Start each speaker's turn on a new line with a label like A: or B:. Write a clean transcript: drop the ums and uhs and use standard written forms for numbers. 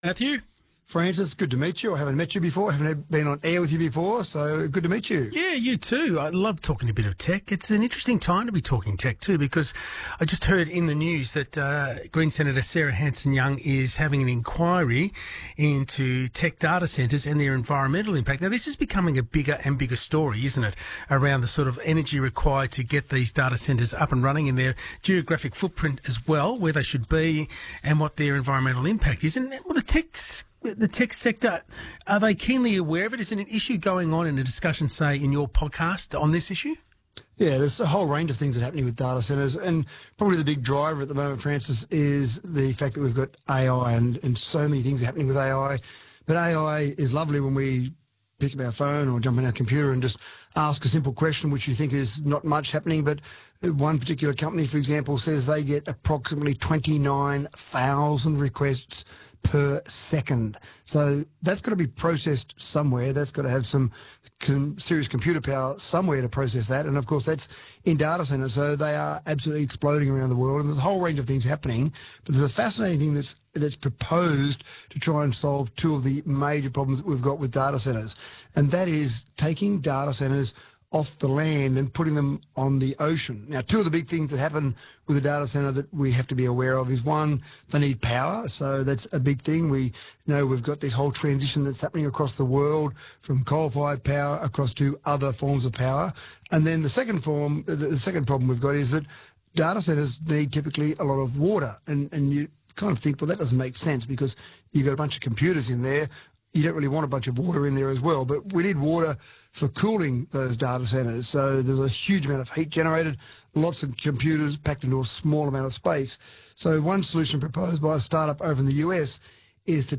A: Matthew?
B: Francis, good to meet you. I haven't met you before. I haven't been on air with you before, so good to meet you.
A: Yeah, you too. I love talking a bit of tech. It's an interesting time to be talking tech too, because I just heard in the news that Green Senator Sarah Hanson-Young is having an inquiry into tech data centres and their environmental impact. Now, this is becoming a bigger and bigger story, isn't it, around the sort of energy required to get these data centres up and running, and their geographic footprint as well, where they should be and what their environmental impact is. And well, the tech sector, are they keenly aware of it? Is it an issue going on in a discussion, say, in your podcast on this issue?
B: Yeah, there's a whole range of things that are happening with data centres, and probably the big driver at the moment, Francis, is the fact that we've got AI and so many things are happening with AI. But AI is lovely when we pick up our phone or jump on our computer and just ask a simple question, which you think is not much happening. But one particular company, for example, says they get approximately 29,000 requests per second. So that's got to be processed somewhere. That's got to have some serious computer power somewhere to process that. And of course, that's in data centers. So they are absolutely exploding around the world. And there's a whole range of things happening. But there's a fascinating thing that's proposed to try and solve two of the major problems that we've got with data centers. And that is taking data centers off the land and putting them on the ocean. Now, two of the big things that happen with a data center that we have to be aware of is, one, they need power. So that's a big thing. We know we've got this whole transition that's happening across the world from coal-fired power across to other forms of power. And then the second problem we've got is that data centers need typically a lot of water. And you kind of think, well, that doesn't make sense because you've got a bunch of computers in there. You don't really want a bunch of water in there as well, but we need water for cooling those data centers. So there's a huge amount of heat generated, lots of computers packed into a small amount of space. So one solution proposed by a startup over in the US is to